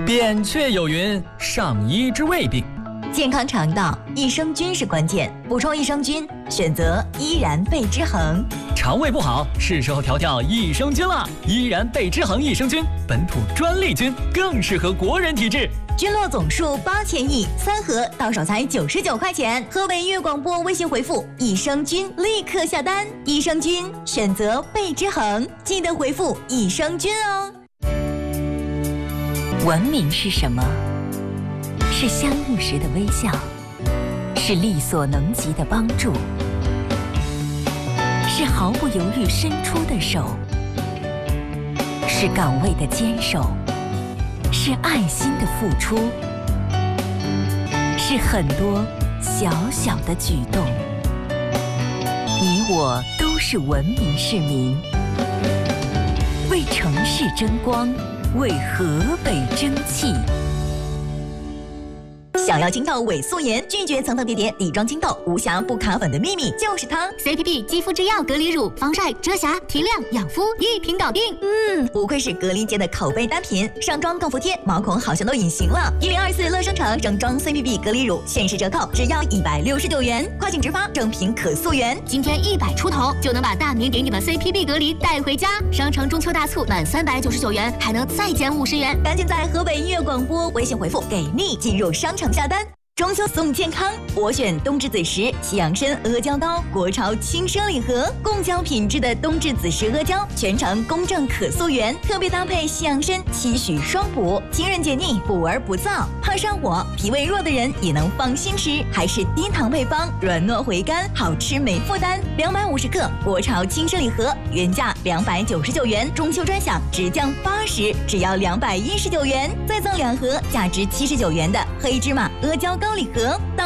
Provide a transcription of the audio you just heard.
扁鹊有云：上医之未病。 健康肠道，益生菌是关键。补充益生菌，选择依然贝之恒。 肠胃不好，是时候调调益生菌了。依然贝之恒益生菌，本土专利菌，更适合国人体质。 菌落总数8000亿，3盒到手才99块钱。河北粤广播微信回复“益生菌”立刻下单。益生菌选择贝之恒，记得回复“益生菌”哦。 文明是什么？是相遇时的微笑，是力所能及的帮助，是毫不犹豫伸出的手，是岗位的坚守，是爱心的付出，是很多小小的举动。你我都是文明市民，为城市争光，为河北争气。 想要清透伪素颜，拒绝层层叠叠底妆清透，无瑕不卡粉的秘密就是它 CPB 肌肤之钥隔离乳，防晒、遮瑕、提亮、养肤，一瓶搞定。 不愧是隔离界的口碑单品，上妆更服帖，毛孔好像都隐形了。1024乐生城整装 CPB 隔离乳限时折扣，只要169元，跨境直发，正品可溯源。 今天100出头就能把大明给你的 CPB 隔离带回家。商城中秋大促满399元还能再减50元， 赶紧在河北粤广播微信回复给力进入商城下单。中秋送健康，我选冬至子时西洋参阿胶糕，国潮轻奢礼盒，贡胶品质的冬至子时阿胶，全程公正可溯源，特别搭配西洋参，期许双补，清润解腻，补而不燥，怕上火、脾胃弱的人也能放心吃，还是低糖配方，软糯回甘，好吃没负担。250克国潮轻奢礼盒，原价299元，中秋专享直降80，只要219元，再赠2盒价值79元的黑芝麻阿胶糕礼盒。